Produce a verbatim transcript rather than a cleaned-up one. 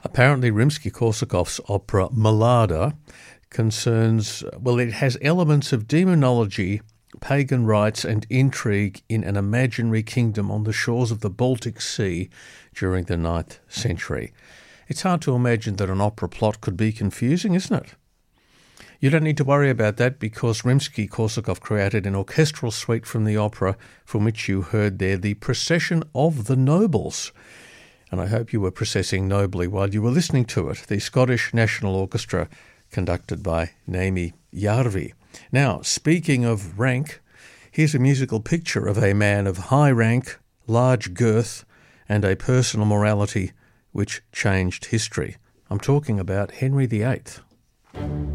Apparently Rimsky-Korsakov's opera Mlada concerns, well, it has elements of demonology, pagan rites and intrigue in an imaginary kingdom on the shores of the Baltic Sea during the ninth century. It's hard to imagine that an opera plot could be confusing, isn't it? You don't need to worry about that because Rimsky-Korsakov created an orchestral suite from the opera from which you heard there the Procession of the Nobles. And I hope you were processing nobly while you were listening to it, the Scottish National Orchestra conducted by Naomi Jarvi. Now, speaking of rank, here's a musical picture of a man of high rank, large girth, and a personal morality which changed history. I'm talking about Henry the Eighth.